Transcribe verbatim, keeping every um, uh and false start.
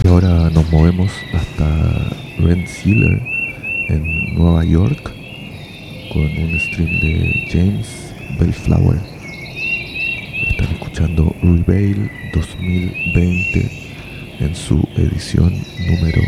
Y ahora nos movemos hasta Rensselaer, en Nueva York, con un stream de James Bellflower. Están escuchando Reveal dos mil veinte en su edición número